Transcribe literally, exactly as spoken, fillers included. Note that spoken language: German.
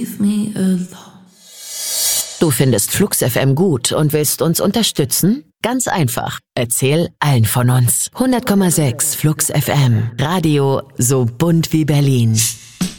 Du findest Flux F M gut und willst uns unterstützen? Ganz einfach. Erzähl allen von uns. hundert Komma sechs Flux F M. Radio so bunt wie Berlin.